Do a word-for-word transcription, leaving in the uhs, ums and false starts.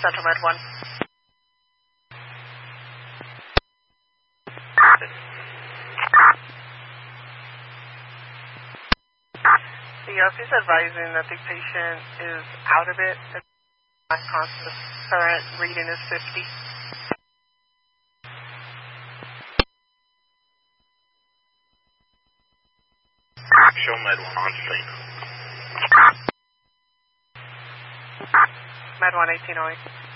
Central Med one. The O P is advising that the patient is out of it. Constant current reading is fifty. Show Med one on stream. Med one eighteen oh eight.